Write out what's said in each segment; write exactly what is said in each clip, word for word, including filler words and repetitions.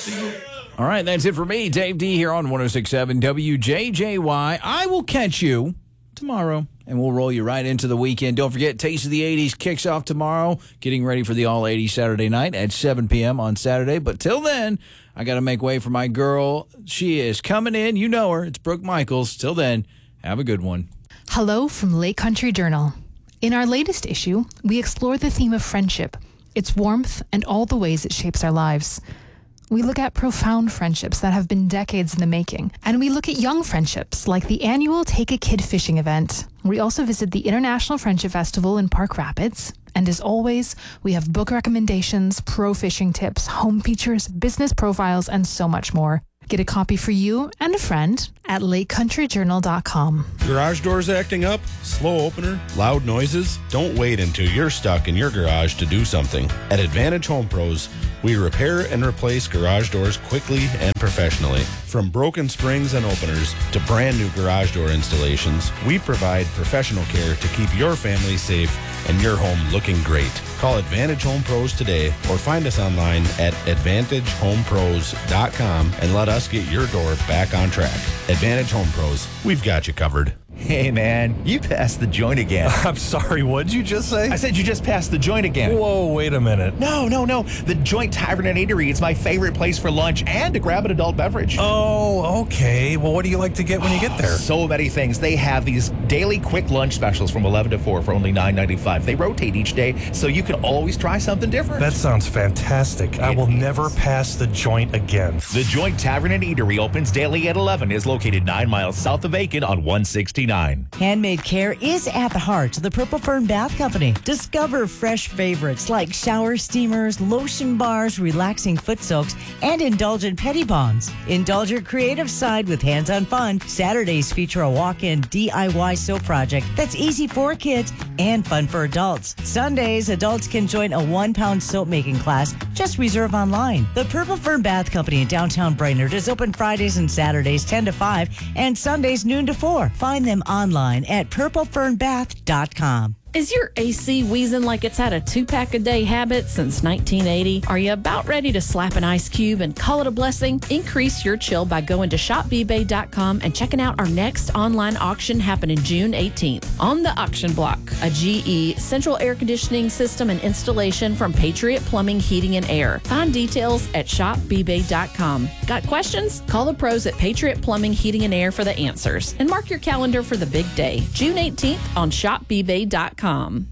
All right, that's it for me, Dave D, here on one oh six point seven W J J Y. I will catch you tomorrow, and we'll roll you right into the weekend. Don't forget, Taste of the eighties kicks off tomorrow, getting ready for the All eighties Saturday night at seven p.m. on Saturday. But till then, I got to make way for my girl. She is coming in. You know her. It's Brooke Michaels. Till then, have a good one. Hello from Lake Country Journal. In our latest issue, we explore the theme of friendship, its warmth, and all the ways it shapes our lives. We look at profound friendships that have been decades in the making, and we look at young friendships like the annual Take a Kid Fishing event. We also visit the International Friendship Festival in Park Rapids. And as always, we have book recommendations, pro fishing tips, home features, business profiles, and so much more. Get a copy for you and a friend at lake country journal dot com. Garage doors acting up? Slow opener? Loud noises? Don't wait until you're stuck in your garage to do something. At Advantage Home Pros, we repair and replace garage doors quickly and professionally. From broken springs and openers to brand new garage door installations, we provide professional care to keep your family safe and your home looking great. Call Advantage Home Pros today or find us online at advantage home pros dot com and let us get your door back on track. Advantage Home Pros, we've got you covered. Hey, man, you passed the joint again. I'm sorry, what did you just say? I said you just passed the joint again. Whoa, wait a minute. No, no, no. The Joint Tavern and Eatery. It's my favorite place for lunch and to grab an adult beverage. Oh, okay. Well, what do you like to get when you get there? So many things. They have these daily quick lunch specials from eleven to four for only nine ninety-five. They rotate each day, so you can always try something different. That sounds fantastic. It I will is. never pass the joint again. The Joint Tavern and Eatery opens daily at eleven, is located nine miles south of Aiken on one sixty-nine. Handmade care is at the heart of the Purple Fern Bath Company. Discover fresh favorites like shower steamers, lotion bars, relaxing foot soaks, and indulgent petty bombs. Indulge your creative side with hands-on fun. Saturdays feature a walk-in D I Y soap project that's easy for kids and fun for adults. Sundays, adults can join a one-pound soap-making class. Just reserve online. The Purple Fern Bath Company in downtown Brainerd is open Fridays and Saturdays ten to five and Sundays noon to four. Find them online at purple fern bath dot com. Is your A C wheezing like it's had a two-pack-a-day habit since nineteen eighty? Are you about ready to slap an ice cube and call it a blessing? Increase your chill by going to shop b bay dot com and checking out our next online auction happening June eighteenth. On the auction block, a G E central air conditioning system and installation from Patriot Plumbing, Heating, and Air. Find details at shop b bay dot com. Got questions? Call the pros at Patriot Plumbing, Heating, and Air for the answers. And mark your calendar for the big day, June eighteenth on shop b bay dot com.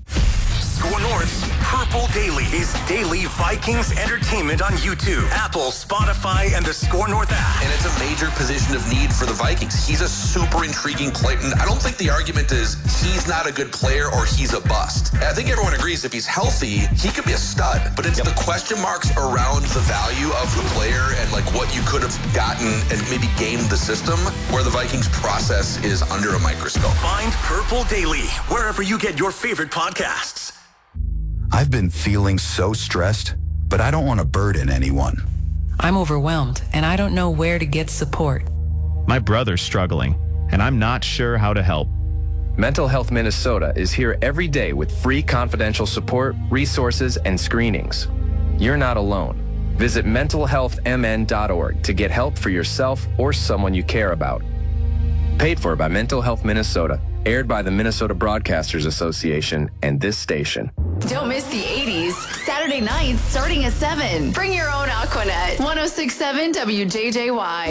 Score North's Purple Daily is daily Vikings entertainment on YouTube, Apple, Spotify, and the Score North app. And it's a major position of need for the Vikings. He's a super intriguing player. I don't think the argument is he's not a good player or he's a bust. I think everyone agrees if he's healthy, he could be a stud. But it's yep. the question marks around the value of the player and like what you could have gotten and maybe gamed the system where the Vikings process is under a microscope. Find Purple Daily wherever you get your favorite podcasts. I've been feeling so stressed, but I don't want to burden anyone. I'm overwhelmed, and I don't know where to get support. My brother's struggling, and I'm not sure how to help. Mental Health Minnesota is here every day with free confidential support, resources, and screenings. You're not alone. Visit mental health m n dot org to get help for yourself or someone you care about. Paid for by Mental Health Minnesota. Aired by the Minnesota Broadcasters Association and this station. Don't miss the eighties. Saturday nights starting at seven. Bring your own Aquanet. one oh six point seven W J J Y.